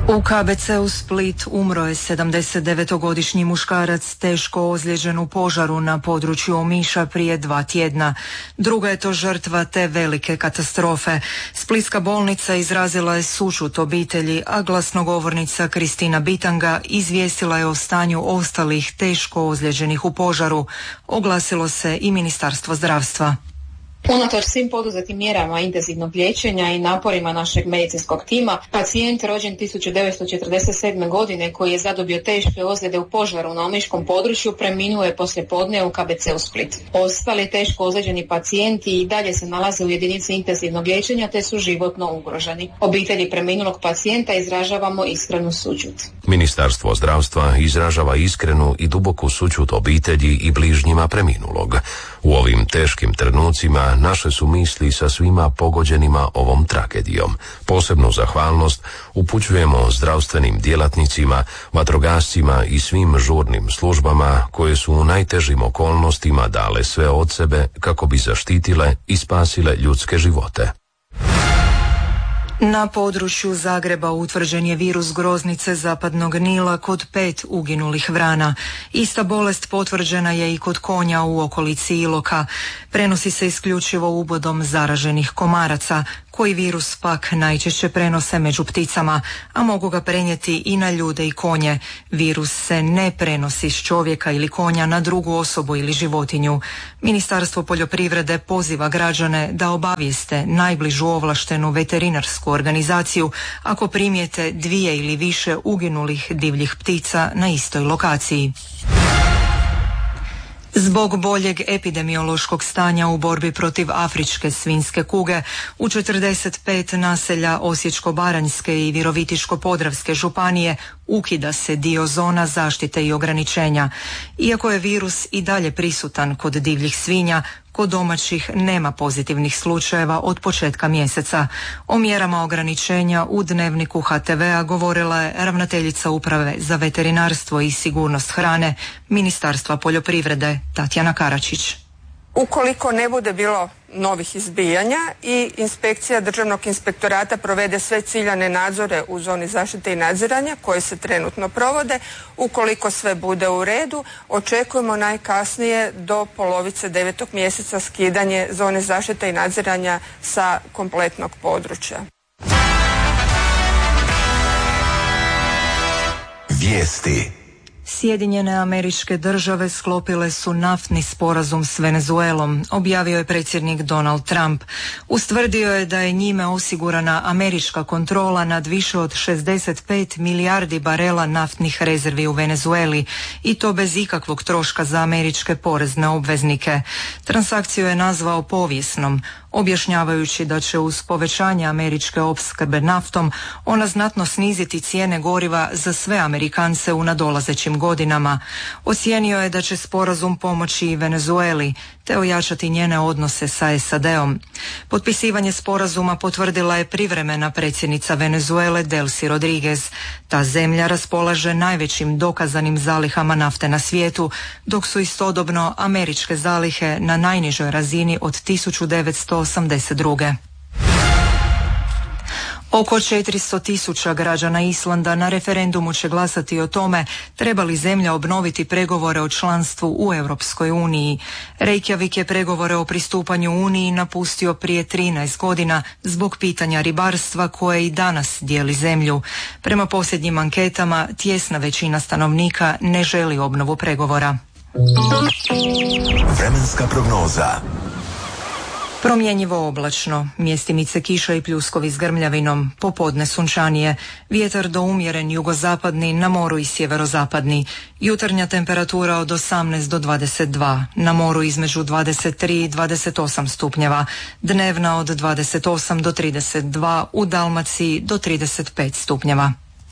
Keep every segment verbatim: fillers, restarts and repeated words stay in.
U K B C-u Split umro je sedamdesetdevetogodišnji muškarac teško ozlijeđen u požaru na području Omiša prije dva tjedna. Druga je to žrtva te velike katastrofe. Splitska bolnica izrazila je sućut obitelji, a glasnogovornica Kristina Bitanga izvijestila je o stanju ostalih teško ozlijeđenih u požaru. Oglasilo se i Ministarstvo zdravstva. Unatoč svim poduzetim mjerama intenzivnog liječenja i naporima našeg medicinskog tima, pacijent rođen tisuću devetsto četrdeset sedme. godine koji je zadobio teške ozljede u požaru na omiškom području preminuo je poslijepodne u K B C-u Split. Ostali teško ozlijeđeni pacijenti i dalje se nalaze u jedinici intenzivnog liječenja te su životno ugroženi. Obitelji preminulog pacijenta izražavamo iskrenu sućut. Ministarstvo zdravstva izražava iskrenu i duboku sućut obitelji i bližnjima preminulog. U ovim teškim trenucima naše su misli sa svima pogođenima ovom tragedijom. Posebnu zahvalnost upućujemo zdravstvenim djelatnicima, vatrogascima i svim žurnim službama koje su u najtežim okolnostima dale sve od sebe kako bi zaštitile i spasile ljudske živote. Na području Zagreba utvrđen je virus groznice zapadnog Nila kod pet uginulih vrana. Ista bolest potvrđena je i kod konja u okolici Iloka. Prenosi se isključivo ubodom zaraženih komaraca, koji virus pak najčešće prenose među pticama, a mogu ga prenijeti i na ljude i konje. Virus se ne prenosi s čovjeka ili konja na drugu osobu ili životinju. Ministarstvo poljoprivrede poziva građane da obavijeste najbližu ovlaštenu veterinarsku organizaciju ako primijete dvije ili više uginulih divljih ptica na istoj lokaciji. Zbog boljeg epidemiološkog stanja u borbi protiv afričke svinjske kuge u četrdeset pet naselja Osječko-baranjske i Virovitičko-podravske županije ukida se dio zona zaštite i ograničenja. Iako je virus i dalje prisutan kod divljih svinja, kod domaćih nema pozitivnih slučajeva od početka mjeseca. O mjerama ograničenja u Dnevniku H T V-a govorila je ravnateljica Uprave za veterinarstvo i sigurnost hrane Ministarstva poljoprivrede Tatjana Karačić. Ukoliko ne bude bilo novih izbijanja i inspekcija Državnog inspektorata provede sve ciljane nadzore u zoni zaštite i nadziranja koje se trenutno provode, ukoliko sve bude u redu, očekujemo najkasnije do polovice devetog mjeseca skidanje zone zaštite i nadziranja sa kompletnog područja. Vijesti. Sjedinjene Američke Države sklopile su naftni sporazum s Venezuelom, objavio je predsjednik Donald Trump. Ustvrdio je da je njime osigurana američka kontrola nad više od šezdeset pet milijardi barela naftnih rezervi u Venezueli i to bez ikakvog troška za američke porezne obveznike. Transakciju je nazvao povijesnom, objašnjavajući da će uz povećanje američke opskrbe naftom ona znatno sniziti cijene goriva za sve Amerikance u nadolazećim godinama. Ocijenio je da će sporazum pomoći i Venezueli te ojačati njene odnose sa S A D-om. Potpisivanje sporazuma potvrdila je privremena predsjednica Venezuele Delcy Rodriguez. Ta zemlja raspolaže najvećim dokazanim zalihama nafte na svijetu, dok su istodobno američke zalihe na najnižoj razini od tisuću devetsto osamdeset druge. Oko četiristo tisuća građana Islanda na referendumu će glasati o tome treba li zemlja obnoviti pregovore o članstvu u Europskoj uniji. Reykjavik je pregovore o pristupanju Uniji napustio prije trinaest godina zbog pitanja ribarstva koje i danas dijeli zemlju. Prema posljednjim anketama, tjesna većina stanovnika ne želi obnovu pregovora. Vremenska prognoza. Promjenjivo oblačno, mjestimice kiša i pljuskovi s grmljavinom, popodne sunčanije, vjetar do umjeren jugozapadni, na moru i sjeverozapadni, jutarnja temperatura od osamnaest do dvadeset dva, na moru između dvadeset tri i dvadeset osam stupnjeva, dnevna od dvadeset osam do trideset dva, u Dalmaciji do trideset pet stupnjeva.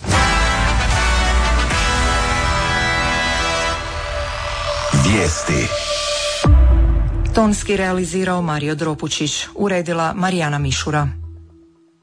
Vijesti. Tonski realizirao Mario Dropučić, uredila Marijana Mišura.